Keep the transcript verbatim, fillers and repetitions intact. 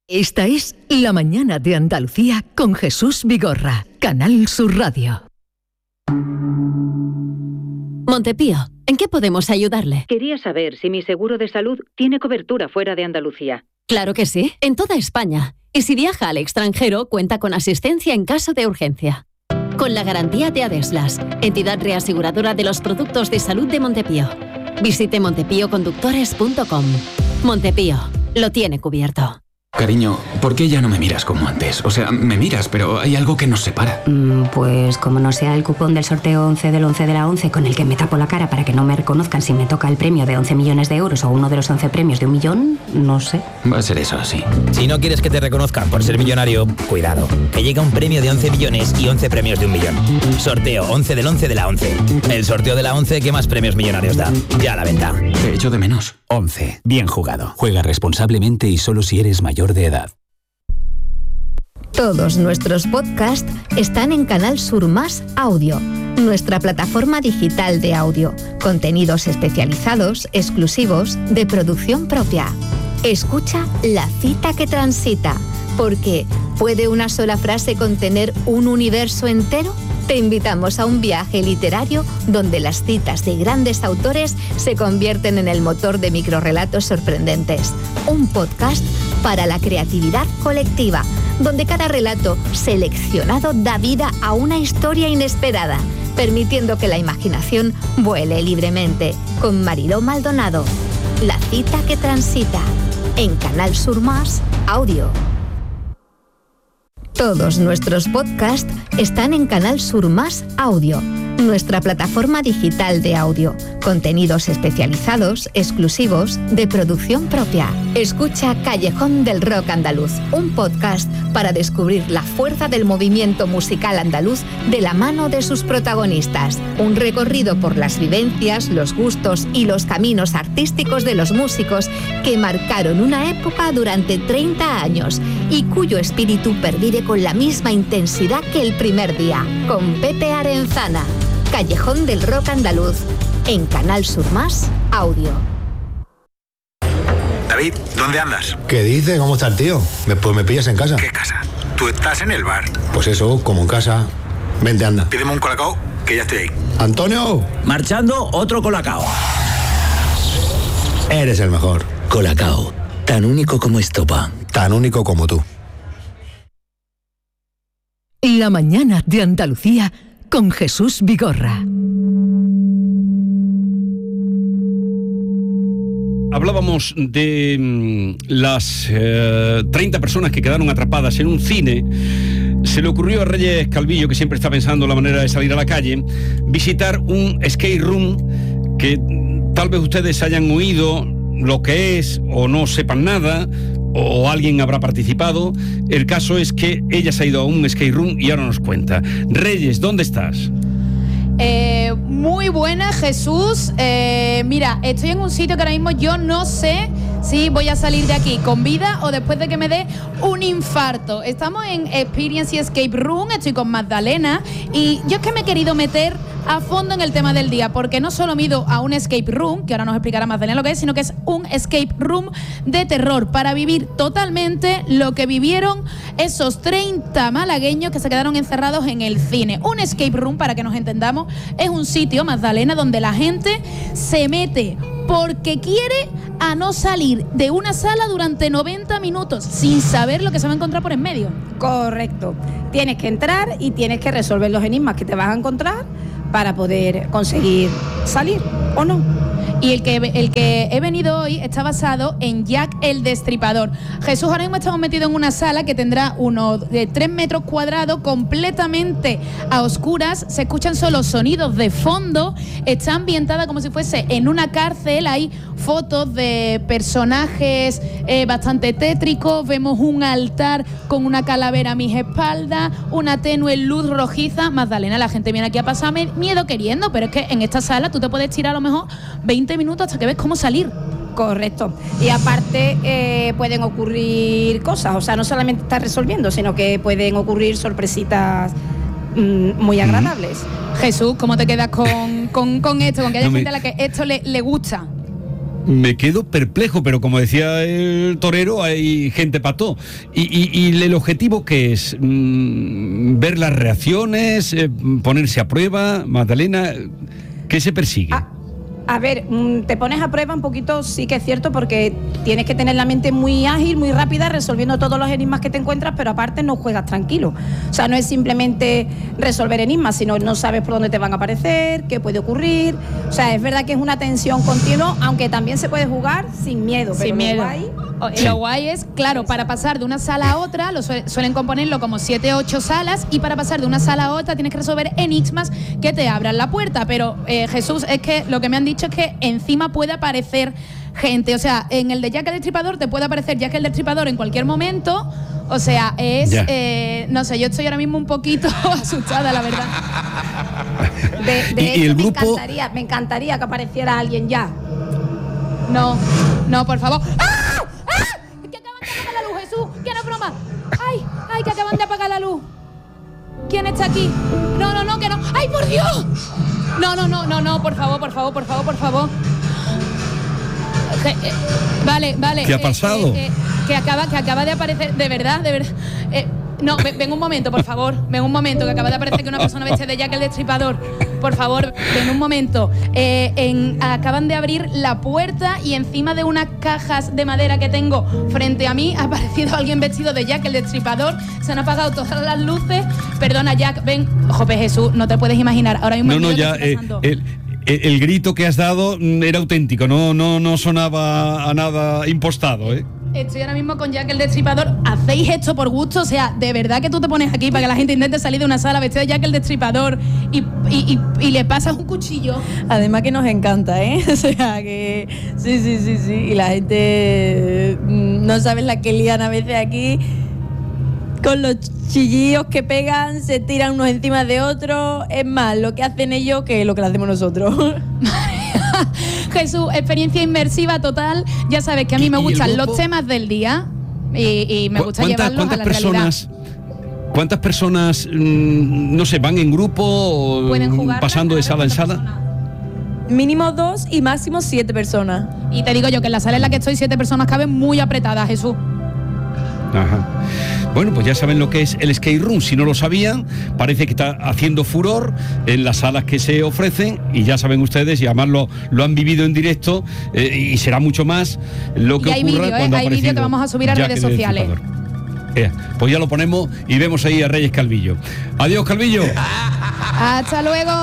Esta es La Mañana de Andalucía con Jesús Vigorra, Canal Sur Radio. Montepío, ¿en qué podemos ayudarle? Quería saber si mi seguro de salud tiene cobertura fuera de Andalucía. Claro que sí, en toda España. Y si viaja al extranjero, cuenta con asistencia en caso de urgencia. Con la garantía de Adeslas, entidad reaseguradora de los productos de salud de Montepío. Visite montepío conductores punto com. Montepío, lo tiene cubierto. Cariño, ¿por qué ya no me miras como antes? O sea, me miras, pero hay algo que nos separa. Mm, pues como no sea el cupón del sorteo once del once de la once con el que me tapo la cara para que no me reconozcan si me toca el premio de once millones de euros o uno de los once premios de un millón, no sé. Va a ser eso así. Si no quieres que te reconozcan por ser millonario, cuidado, que llega un premio de once millones y once premios de un millón. Sorteo once del once de la once. El sorteo de la once que más premios millonarios da. Ya a la venta. Te echo de menos. once. Bien jugado. Juega responsablemente y solo si eres mayor de edad. Todos nuestros podcasts están en Canal Sur Más Audio, nuestra plataforma digital de audio, contenidos especializados, exclusivos, de producción propia. Escucha La Cita que Transita, porque ¿puede una sola frase contener un universo entero? Te invitamos a un viaje literario donde las citas de grandes autores se convierten en el motor de microrrelatos sorprendentes. Un podcast para la creatividad colectiva, donde cada relato seleccionado da vida a una historia inesperada, permitiendo que la imaginación vuele libremente. Con Mariló Maldonado. La Cita que Transita, en Canal Sur Más Audio. Todos nuestros podcasts están en Canal Sur Más Audio, nuestra plataforma digital de audio, contenidos especializados, exclusivos, de producción propia. Escucha Callejón del Rock Andaluz, un podcast para descubrir la fuerza del movimiento musical andaluz de la mano de sus protagonistas. Un recorrido por las vivencias, los gustos y los caminos artísticos de los músicos que marcaron una época durante treinta años y cuyo espíritu pervive con la misma intensidad que el primer día. Con Pepe Arenzana. Callejón del Rock Andaluz, en Canal Sur Más Audio. David, ¿dónde andas? ¿Qué dice? ¿Cómo está el tío? Me, pues me pillas en casa. ¿Qué casa? Tú estás en el bar. Pues eso, como en casa. Vente, anda. Pídeme un colacao, que ya estoy ahí. ¡Antonio! Marchando, otro colacao. Eres el mejor. Colacao, tan único como estopa. Tan único como tú. La Mañana de Andalucía con Jesús Vigorra. Hablábamos de mmm, las eh, treinta personas que quedaron atrapadas en un cine. Se le ocurrió a Reyes Calvillo, que siempre está pensando la manera de salir a la calle, visitar un escape room que tal vez ustedes hayan oído lo que es o no sepan nada, o alguien habrá participado. El caso es que ella se ha ido a un escape room y ahora nos cuenta. Reyes, ¿dónde estás? Eh, muy buena, Jesús. Eh, mira, estoy en un sitio que ahora mismo yo no sé si voy a salir de aquí con vida o después de que me dé un infarto. Estamos en Experience Escape Room, estoy con Magdalena y yo es que me he querido meter a fondo en el tema del día, porque no solo me he ido a un escape room, que ahora nos explicará Magdalena lo que es, sino que es un escape room de terror para vivir totalmente lo que vivieron esos treinta malagueños que se quedaron encerrados en el cine. Un escape room, para que nos entendamos, es un sitio, Magdalena, donde la gente se mete porque quiere a no salir de una sala durante noventa minutos sin saber lo que se va a encontrar por en medio. Correcto. Tienes que entrar y tienes que resolver los enigmas que te vas a encontrar para poder conseguir salir, ¿o no? Y el que, el que he venido hoy está basado en Jack el Destripador. Jesús, ahora mismo estamos metidos en una sala que tendrá unos de tres metros cuadrados, completamente a oscuras. Se escuchan solo sonidos de fondo. Está ambientada como si fuese en una cárcel. Hay fotos de personajes eh, bastante tétricos. Vemos un altar con una calavera a mis espaldas, una tenue luz rojiza. Magdalena, la gente viene aquí a pasarme miedo queriendo, pero es que en esta sala tú te puedes tirar a lo mejor veinte minutos hasta que ves cómo salir. Correcto. Y aparte eh, pueden ocurrir cosas, o sea, no solamente estás resolviendo, sino que pueden ocurrir sorpresitas mmm, muy agradables. Mm. Jesús, ¿cómo te quedas con, con, con esto? Con que haya no gente me... a la que esto le, le gusta. Me quedo perplejo, pero como decía el torero, hay gente pató. ¿Y, y, y el objetivo qué es? Mm, ¿Ver las reacciones? Eh, ¿Ponerse a prueba? Magdalena, ¿qué se persigue? Ah. A ver, te pones a prueba un poquito, sí que es cierto, porque tienes que tener la mente muy ágil, muy rápida, resolviendo todos los enigmas que te encuentras, pero aparte no juegas tranquilo. O sea, no es simplemente resolver enigmas, sino no sabes por dónde te van a aparecer, qué puede ocurrir. O sea, es verdad que es una tensión continua, aunque también se puede jugar sin miedo. Pero sin miedo. Lo guay, sí. Lo guay es, claro, para pasar de una sala a otra, lo su- suelen componerlo como siete, ocho salas, y para pasar de una sala a otra tienes que resolver enigmas que te abran la puerta. Pero, eh, Jesús, es que lo que me han dicho es que encima puede aparecer gente. O sea, en el de Jack el Destripador te puede aparecer Jack el Destripador en cualquier momento. O sea, es... Eh, no sé, yo estoy ahora mismo un poquito asustada, la verdad. De, de ¿Y- y hecho, el me, grupo? encantaría, me encantaría que apareciera alguien ya. No, no, por favor. ¡Ah! ¡Ah! Que acaban de apagar la luz, Jesús. Que no es broma. ¡Ay! ¡Ay! Que acaban de apagar la luz. ¿Quién está aquí? No, no, no, que no. ¡Ay, por Dios! No, no, no, no, no, por favor, por favor, por favor, por favor. Eh, eh, vale, vale. ¿Qué ha eh, pasado? eh, eh, que acaba, que acaba de aparecer, de verdad, de verdad. Eh, no, ven, ven un momento, por favor. Ven un momento, que acaba de aparecer que una persona vestida de Jack el Destripador. Por favor, ven un momento. Eh, en, acaban de abrir la puerta y encima de unas cajas de madera que tengo frente a mí ha aparecido alguien vestido de Jack el Destripador. Se han apagado todas las luces. Perdona, Jack, ven. Jope, Jesús, no te puedes imaginar. Ahora mismo No, el no, vídeo que ya está eh, pasando. el, el, el grito que has dado mm, era auténtico, no, no, no sonaba a nada impostado, ¿eh? Estoy ahora mismo con Jack el Destripador. ¿Hacéis esto por gusto? O sea, ¿de verdad que tú te pones aquí para que la gente intente salir de una sala vestida de Jack el Destripador y, y, y, y le pasas un cuchillo? Además que nos encanta, ¿eh? O sea, que sí, sí, sí, sí. Y la gente mm, no sabes la que lían a veces aquí con los chillillos que pegan, se tiran unos encima de otros. Es más lo que hacen ellos que lo que hacemos nosotros. Jesús, experiencia inmersiva total. Ya sabes que a mí me ¿Y el gustan grupo? los temas del día y, y me gusta ¿Cuántas, llevarlos a cuántas la personas, realidad. ¿Cuántas personas, mm, no sé, van en grupo o Pueden jugar pasando de sala en sala? Mínimo dos y máximo siete personas. Y te digo yo que en la sala en la que estoy siete personas caben muy apretadas, Jesús. Ajá. Bueno, pues ya saben lo que es el escape room. Si no lo sabían, parece que está haciendo furor en las salas que se ofrecen y ya saben ustedes, y además lo, lo han vivido en directo, eh, y será mucho más lo que Y hay ocurra vídeo, ¿eh? cuando ha Hay vídeo que aparecido vamos a subir a Jack redes el sociales. Destripador. Eh, pues ya lo ponemos y vemos ahí a Reyes Calvillo. Adiós, Calvillo. Hasta luego.